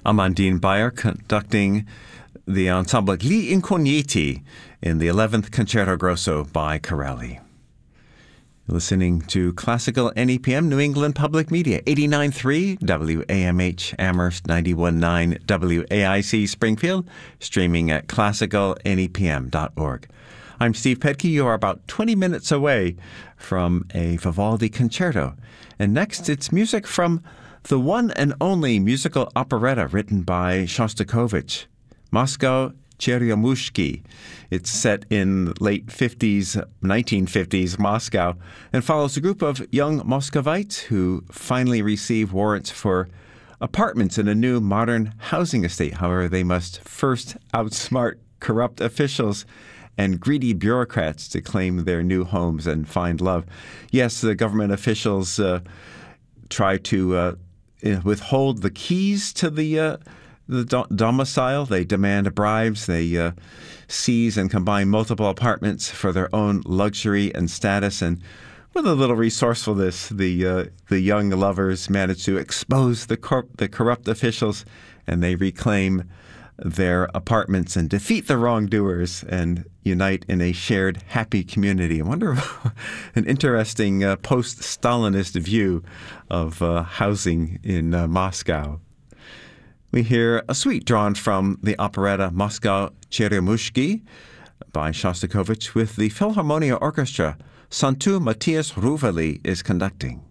Amandine Bayer conducting the ensemble Gli Incogniti in the 11th Concerto Grosso by Corelli. Listening to Classical NEPM, New England Public Media, 89.3 WAMH Amherst, 91.9 WAIC Springfield, streaming at classicalnepm.org. I'm Steve Pedke. You are about 20 minutes away from a Vivaldi concerto. And next, it's music from the one and only musical operetta written by Shostakovich, Moscow Cheryomushki. It's set in late 1950s Moscow, and follows a group of young Muscovites who finally receive warrants for apartments in a new modern housing estate. However, they must first outsmart corrupt officials and greedy bureaucrats to claim their new homes and find love. Yes, the government officials try to withhold the keys to the domicile. They demand bribes. They seize and combine multiple apartments for their own luxury and status. And with a little resourcefulness, the young lovers manage to expose the corrupt officials, and they reclaim their apartments and defeat the wrongdoers and unite in a shared happy community. I wonder an interesting post-Stalinist view of housing in Moscow. We hear a suite drawn from the operetta Moscow Cheryomushki by Shostakovich with the Philharmonia Orchestra. Santu Matthias Ruveli is conducting.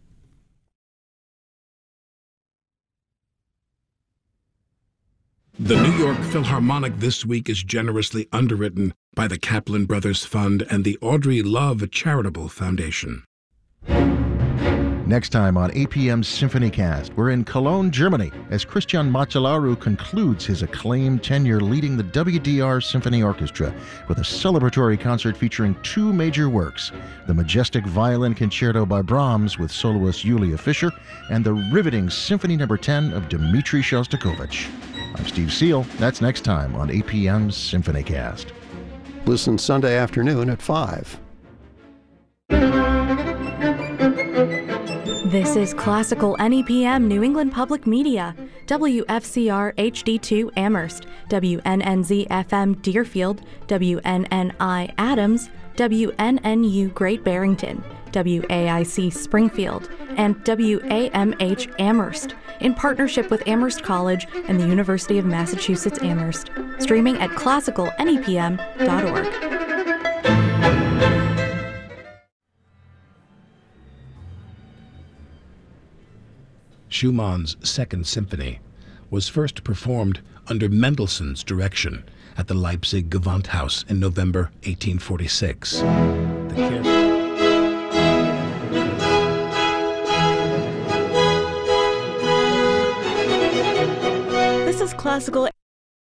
The New York Philharmonic this week is generously underwritten by the Kaplan Brothers Fund and the Audrey Love Charitable Foundation. Next time on APM's SymphonyCast, we're in Cologne, Germany, as Christian Macellaro concludes his acclaimed tenure leading the WDR Symphony Orchestra with a celebratory concert featuring two major works, the majestic Violin Concerto by Brahms with soloist Julia Fischer, and the riveting Symphony No. 10 of Dmitri Shostakovich. I'm Steve Seal. That's next time on APM's SymphonyCast. Listen Sunday afternoon at 5. This is Classical NEPM New England Public Media, WFCR HD2 Amherst, WNNZ FM Deerfield, WNNI Adams, WNNU Great Barrington, WAIC Springfield, and WAMH Amherst, in partnership with Amherst College and the University of Massachusetts Amherst, streaming at classicalnepm.org. Schumann's Second Symphony was first performed under Mendelssohn's direction at the Leipzig Gewandhaus in November 1846. This is Classical